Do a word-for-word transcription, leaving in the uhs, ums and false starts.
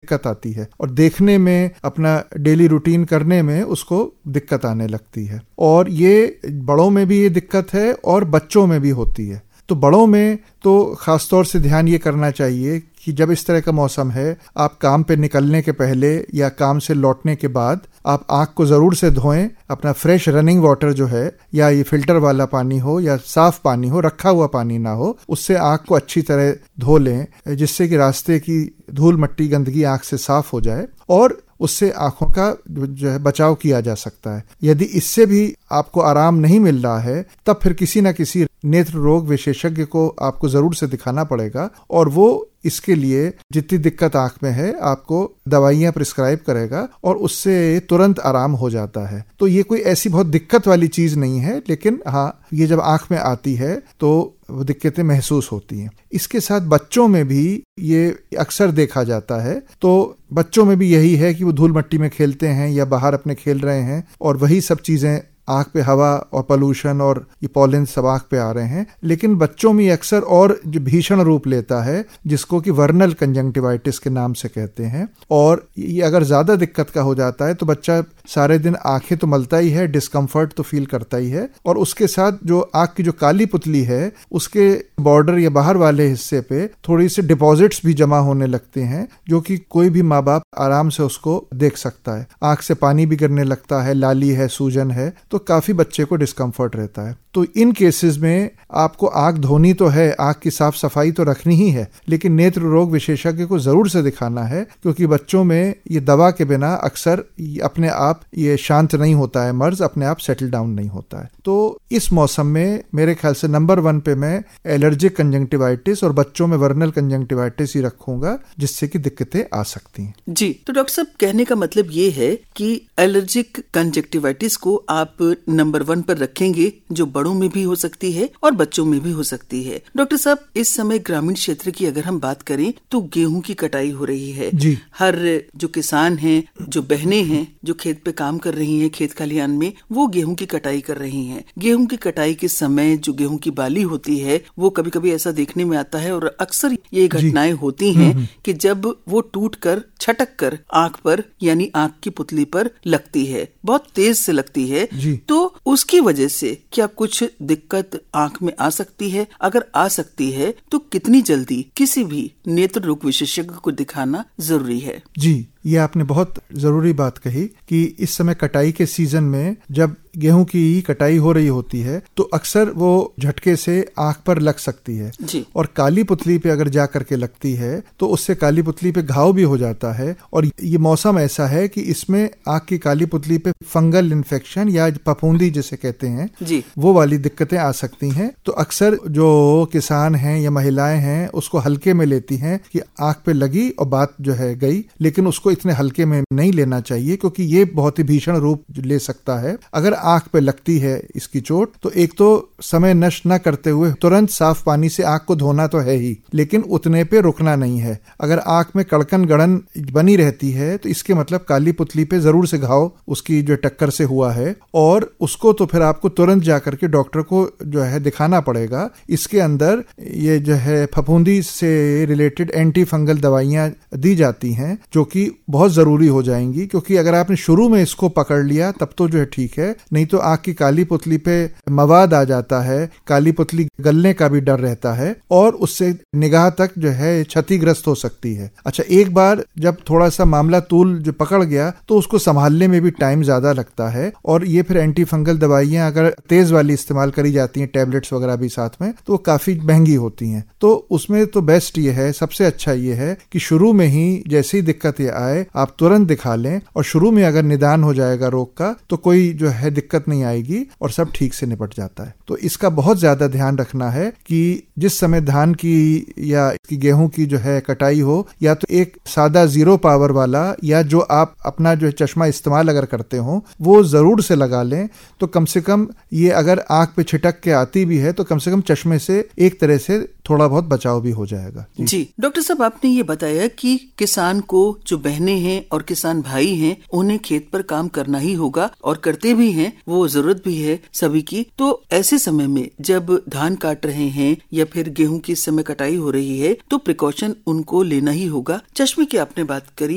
दिक्कत आती है और देखने में, अपना डेली रूटीन करने में उसको दिक्कत आने लगती है। और ये बड़ों में भी ये दिक्कत है और बच्चों में भी होती है। तो बड़ों में तो खासतौर से ध्यान ये करना चाहिए कि जब इस तरह का मौसम है, आप काम पे निकलने के पहले या काम से लौटने के बाद आप आँख को ज़रूर से धोएं। अपना फ्रेश रनिंग वाटर जो है, या ये फिल्टर वाला पानी हो या साफ पानी हो, रखा हुआ पानी ना हो, उससे आँख को अच्छी तरह धो लें, जिससे कि रास्ते की धूल मट्टी गंदगी आँख से साफ हो जाए और उससे आंखों का जो है बचाव किया जा सकता है। यदि इससे भी आपको आराम नहीं मिल रहा है, तब फिर किसी न किसी नेत्र रोग विशेषज्ञ को आपको जरूर से दिखाना पड़ेगा और वो इसके लिए जितनी दिक्कत आंख में है आपको दवाइयां प्रिस्क्राइब करेगा और उससे तुरंत आराम हो जाता है। तो ये कोई ऐसी बहुत दिक्कत वाली चीज नहीं है, लेकिन हाँ, ये जब आंख में आती है तो वो दिक्कतें महसूस होती हैं। इसके साथ बच्चों में भी ये अक्सर देखा जाता है। तो बच्चों में भी यही है कि वो धूल मट्टी में खेलते हैं या बाहर अपने खेल रहे हैं और वही सब चीजें आँख पे हवा और पोल्यूशन और ये पॉलन सब आँख पे आ रहे हैं। लेकिन बच्चों में अक्सर और जो भीषण रूप लेता है, जिसको कि वर्नल कंजंक्टिवाइटिस के नाम से कहते हैं, और ये अगर ज्यादा दिक्कत का हो जाता है तो बच्चा सारे दिन आंखें तो मलता ही है, डिस्कम्फर्ट तो फील करता ही है, और उसके साथ जो आँख की जो काली पुतली है उसके बॉर्डर या बाहर वाले हिस्से पे थोड़ी सी डिपॉजिट्स भी जमा होने लगते हैं, जो कि कोई भी माँ बाप आराम से उसको देख सकता है। आँख से पानी भी गिरने लगता है, लाली है, सूजन है, तो काफी बच्चे को डिस्कम्फर्ट रहता है। तो इन केसेस में आपको आंख धोनी तो है, आंख की साफ सफाई तो रखनी ही है, लेकिन नेत्र रोग विशेषज्ञ को जरूर से दिखाना है, क्योंकि बच्चों में ये दवा के बिना अक्सर अपने आप ये शांत नहीं होता है, मर्ज अपने आप सेटल डाउन नहीं होता है। तो इस मौसम में मेरे ख्याल से नंबर वन पे मैं एलर्जिक कंजंक्टिवाइटिस और बच्चों में वर्नल कंजंक्टिवाइटिस ही रखूंगा, जिससे कि दिक्कतें आ सकती हैं। जी, तो डॉक्टर साहब कहने का मतलब ये है कि एलर्जिक कंजंक्टिवाइटिस को आप नंबर वन पर रखेंगे, जो बड़ों में भी हो सकती है और बच्चों में भी हो सकती है। डॉक्टर साहब, इस समय ग्रामीण क्षेत्र की अगर हम बात करें तो गेहूं की कटाई हो रही है जी। हर जो किसान हैं, जो बहनें हैं, जो खेत पे काम कर रही हैं, खेत खलिहान में, वो गेहूं की कटाई कर रही हैं। गेहूं की कटाई के समय जो गेहूं की बाली होती है, वो कभी कभी ऐसा देखने में आता है और अक्सर ये घटनाएं होती हैं कि जब वो टूट कर छटक कर आंख पर यानी आंख की पुतली पर लगती है, बहुत तेज से लगती है, तो उसकी वजह से क्या कुछ दिक्कत आंख में आ सकती है? अगर आ सकती है तो कितनी जल्दी किसी भी नेत्र रोग विशेषज्ञ को दिखाना जरूरी है? जी, ये आपने बहुत जरूरी बात कही कि इस समय कटाई के सीजन में जब गेहूं की कटाई हो रही होती है तो अक्सर वो झटके से आंख पर लग सकती है जी। और काली पुतली पे अगर जा करके लगती है तो उससे काली पुतली पे घाव भी हो जाता है। और ये मौसम ऐसा है कि इसमें आंख की काली पुतली पे फंगल इन्फेक्शन या फफूंदी जिसे कहते हैं जी। वो वाली दिक्कतें आ सकती हैं। तो अक्सर जो किसान हैं या महिलाएं हैं उसको हल्के में लेती हैं कि आंख पे लगी और बात जो है गई, लेकिन उसको इतने हल्के में नहीं लेना चाहिए, क्योंकि ये बहुत ही भीषण रूप ले सकता है। अगर आंख पे लगती है इसकी चोट तो एक तो समय नष्ट न करते हुए तुरंत साफ पानी से आंख को धोना तो है ही, लेकिन उतने पे रुकना नहीं है। अगर आंख में कड़कन गड़न बनी रहती है तो इसके मतलब काली पुतली पे जरूर से घाव उसकी जो टक्कर से हुआ है, और उसको तो फिर आपको तुरंत जाकर के डॉक्टर को जो है दिखाना पड़ेगा। इसके अंदर ये जो है फफूंदी से रिलेटेड एंटी फंगल दवाइयां दी जाती हैं, जो कि बहुत जरूरी हो जाएंगी, क्योंकि अगर आपने शुरू में इसको पकड़ लिया तब तो जो है ठीक है, नहीं तो आंख की काली पुतली पे मवाद आ जाता है, काली पुतली गलने का भी डर रहता है और उससे निगाह तक जो है क्षतिग्रस्त हो सकती है। अच्छा, एक बार जब थोड़ा सा मामला तूल जो पकड़ गया तो उसको संभालने में भी टाइम ज्यादा लगता है, और ये फिर एंटी फंगल दवाइयां अगर तेज वाली इस्तेमाल करी जाती हैं, टैबलेट्स वगैरह भी साथ में, तो वो काफी महंगी होती हैं। तो उसमें तो बेस्ट ये है, सबसे अच्छा ये है कि शुरू में ही जैसे ही दिक्कत ये आए आप तुरंत दिखा लें, और शुरू में अगर निदान हो जाएगा रोग का तो कोई जो है दिक्कत नहीं आएगी और सब ठीक से निपट जाता है। तो इसका बहुत ज्यादा ध्यान रखना है कि जिस समय धान की या की गेहूं की जो है कटाई हो, या तो एक सादा जीरो पावर वाला, या जो आप अपना जो चश्मा इस्तेमाल अगर करते हो वो जरूर से लगा लें, तो कम से कम ये अगर आंख पे छिटक के आती भी है तो कम से कम चश्मे से एक तरह से थोड़ा बहुत बचाव भी हो जाएगा। जी, जी। डॉक्टर साहब, आपने ये बताया कि किसान को, जो बहनें हैं और किसान भाई हैं, उन्हें खेत पर काम करना ही होगा और करते भी हैं, वो जरूरत भी है सभी की। तो ऐसे समय में जब धान काट रहे हैं या फिर गेहूं की इस समय कटाई हो रही है तो प्रिकॉशन उनको लेना ही होगा। चश्मे की आपने बात करी,